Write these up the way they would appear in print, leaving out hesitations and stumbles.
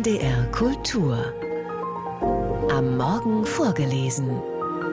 NDR Kultur. Am Morgen vorgelesen.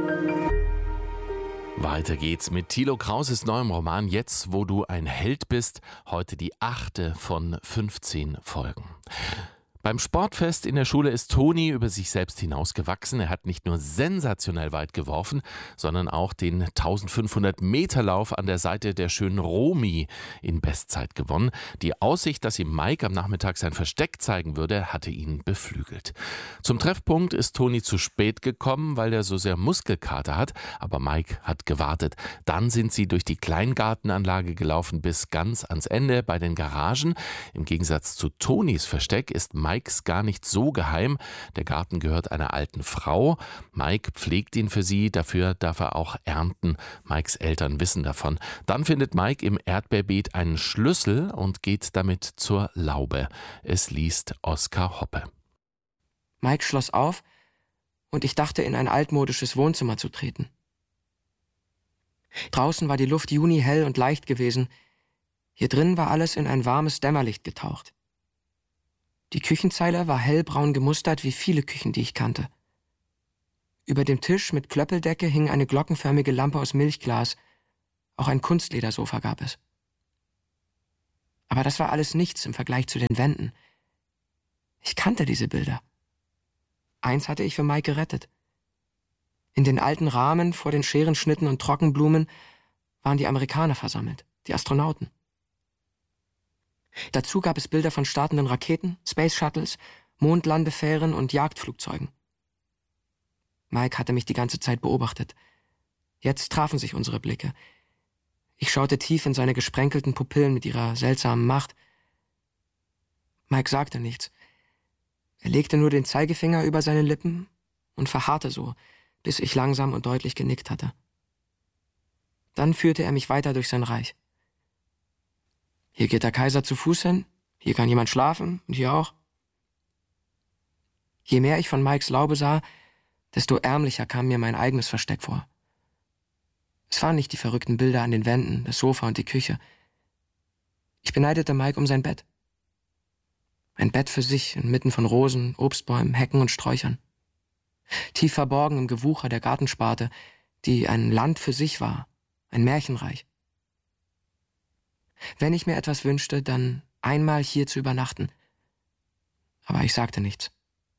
Weiter geht's mit Thilo Krauses neuem Roman Jetzt, wo du ein Held bist. Heute die 8. von 15 Folgen. Beim Sportfest in der Schule ist Toni über sich selbst hinausgewachsen. Er hat nicht nur sensationell weit geworfen, sondern auch den 1500-Meter-Lauf an der Seite der schönen Romy in Bestzeit gewonnen. Die Aussicht, dass ihm Mike am Nachmittag sein Versteck zeigen würde, hatte ihn beflügelt. Zum Treffpunkt ist Toni zu spät gekommen, weil er so sehr Muskelkater hat, aber Mike hat gewartet. Dann sind sie durch die Kleingartenanlage gelaufen bis ganz ans Ende bei den Garagen. Im Gegensatz zu Tonis Versteck ist Mikes gar nicht so geheim. Der Garten gehört einer alten Frau. Mike pflegt ihn für sie, dafür darf er auch ernten. Mikes Eltern wissen davon. Dann findet Mike im Erdbeerbeet einen Schlüssel und geht damit zur Laube. Es liest Oskar Hoppe. Mike schloss auf und ich dachte, in ein altmodisches Wohnzimmer zu treten. Draußen war die Luft junihell und leicht gewesen. Hier drin war alles in ein warmes Dämmerlicht getaucht. Die Küchenzeile war hellbraun gemustert wie viele Küchen, die ich kannte. Über dem Tisch mit Klöppeldecke hing eine glockenförmige Lampe aus Milchglas. Auch ein Kunstledersofa gab es. Aber das war alles nichts im Vergleich zu den Wänden. Ich kannte diese Bilder. Eins hatte ich für Mike gerettet. In den alten Rahmen vor den Scherenschnitten und Trockenblumen waren die Amerikaner versammelt, die Astronauten. Dazu gab es Bilder von startenden Raketen, Space Shuttles, Mondlandefähren und Jagdflugzeugen. Mike hatte mich die ganze Zeit beobachtet. Jetzt trafen sich unsere Blicke. Ich schaute tief in seine gesprenkelten Pupillen mit ihrer seltsamen Macht. Mike sagte nichts. Er legte nur den Zeigefinger über seine Lippen und verharrte so, bis ich langsam und deutlich genickt hatte. Dann führte er mich weiter durch sein Reich. Hier geht der Kaiser zu Fuß hin, hier kann jemand schlafen und hier auch. Je mehr ich von Mikes Laube sah, desto ärmlicher kam mir mein eigenes Versteck vor. Es waren nicht die verrückten Bilder an den Wänden, das Sofa und die Küche. Ich beneidete Mike um sein Bett. Ein Bett für sich, inmitten von Rosen, Obstbäumen, Hecken und Sträuchern. Tief verborgen im Gewucher der Gartensparte, die ein Land für sich war, ein Märchenreich. Wenn ich mir etwas wünschte, dann einmal hier zu übernachten. Aber ich sagte nichts.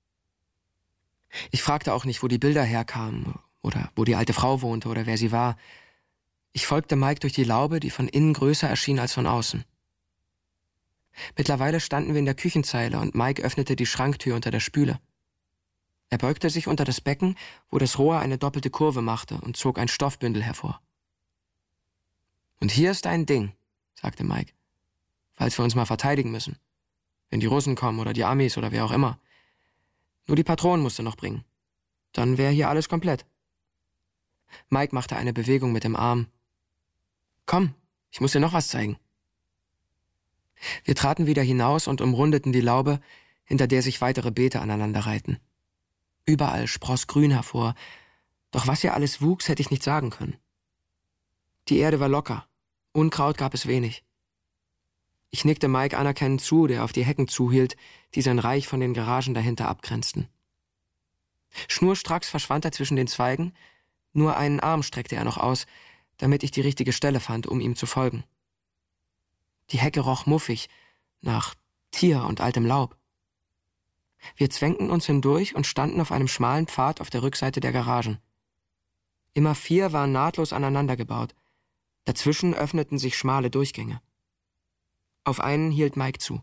Ich fragte auch nicht, wo die Bilder herkamen oder wo die alte Frau wohnte oder wer sie war. Ich folgte Mike durch die Laube, die von innen größer erschien als von außen. Mittlerweile standen wir in der Küchenzeile und Mike öffnete die Schranktür unter der Spüle. Er beugte sich unter das Becken, wo das Rohr eine doppelte Kurve machte und zog ein Stoffbündel hervor. Und hier ist ein Ding, sagte Mike, falls wir uns mal verteidigen müssen. Wenn die Russen kommen oder die Amis oder wer auch immer. Nur die Patronen musst du noch bringen. Dann wäre hier alles komplett. Mike machte eine Bewegung mit dem Arm. Komm, ich muss dir noch was zeigen. Wir traten wieder hinaus und umrundeten die Laube, hinter der sich weitere Beete aneinander reihten. Überall spross Grün hervor, doch was hier alles wuchs, hätte ich nicht sagen können. Die Erde war locker. Unkraut gab es wenig. Ich nickte Mike anerkennend zu, der auf die Hecken zuhielt, die sein Reich von den Garagen dahinter abgrenzten. Schnurstracks verschwand er zwischen den Zweigen, nur einen Arm streckte er noch aus, damit ich die richtige Stelle fand, um ihm zu folgen. Die Hecke roch muffig, nach Tier und altem Laub. Wir zwängten uns hindurch und standen auf einem schmalen Pfad auf der Rückseite der Garagen. Immer 4 waren nahtlos aneinander gebaut. Dazwischen öffneten sich schmale Durchgänge. Auf einen hielt Mike zu.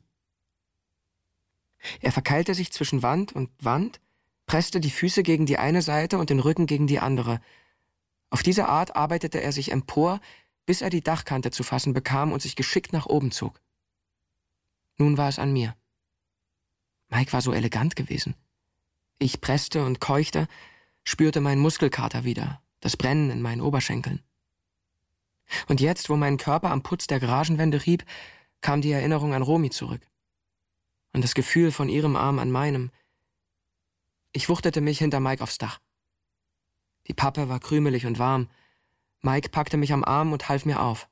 Er verkeilte sich zwischen Wand und Wand, presste die Füße gegen die eine Seite und den Rücken gegen die andere. Auf diese Art arbeitete er sich empor, bis er die Dachkante zu fassen bekam und sich geschickt nach oben zog. Nun war es an mir. Mike war so elegant gewesen. Ich presste und keuchte, spürte meinen Muskelkater wieder, das Brennen in meinen Oberschenkeln. Und jetzt, wo mein Körper am Putz der Garagenwände rieb, kam die Erinnerung an Romy zurück. Und das Gefühl von ihrem Arm an meinem. Ich wuchtete mich hinter Mike aufs Dach. Die Pappe war krümelig und warm. Mike packte mich am Arm und half mir auf.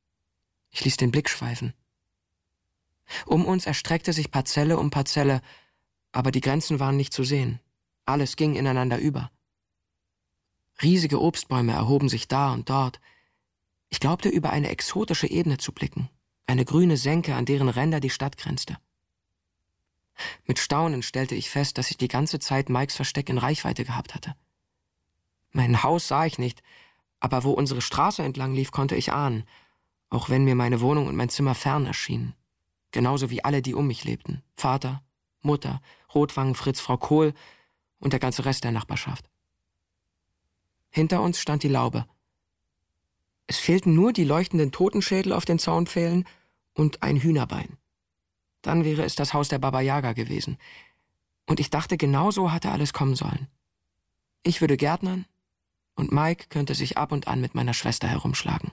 Ich ließ den Blick schweifen. Um uns erstreckte sich Parzelle um Parzelle, Aber die Grenzen waren nicht zu sehen. Alles ging ineinander über. Riesige Obstbäume erhoben sich da und dort. Ich glaubte, über eine exotische Ebene zu blicken. Eine grüne Senke, an deren Ränder die Stadt grenzte. Mit Staunen stellte ich fest, dass ich die ganze Zeit Mikes Versteck in Reichweite gehabt hatte. Mein Haus sah ich nicht, aber wo unsere Straße entlang lief, konnte ich ahnen, auch wenn mir meine Wohnung und mein Zimmer fern erschienen. Genauso wie alle, die um mich lebten. Vater, Mutter, Rotwangen, Fritz, Frau Kohl und der ganze Rest der Nachbarschaft. Hinter uns stand die Laube. Es fehlten nur die leuchtenden Totenschädel auf den Zaunpfählen und ein Hühnerbein. Dann wäre es das Haus der Baba Yaga gewesen. Und ich dachte, genau so hatte alles kommen sollen. Ich würde gärtnern und Mike könnte sich ab und an mit meiner Schwester herumschlagen.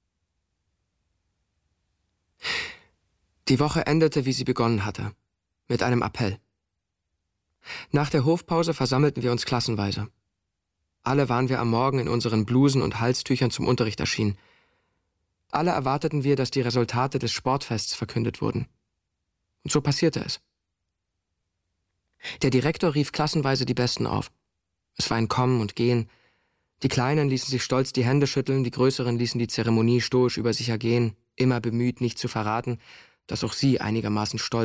Die Woche endete, wie sie begonnen hatte, mit einem Appell. Nach der Hofpause versammelten wir uns klassenweise. Alle waren wir am Morgen in unseren Blusen und Halstüchern zum Unterricht erschienen. Alle erwarteten wir, dass die Resultate des Sportfests verkündet wurden. Und so passierte es. Der Direktor rief klassenweise die Besten auf. Es war ein Kommen und Gehen. Die Kleinen ließen sich stolz die Hände schütteln, die Größeren ließen die Zeremonie stoisch über sich ergehen, immer bemüht, nicht zu verraten, dass auch sie einigermaßen stolz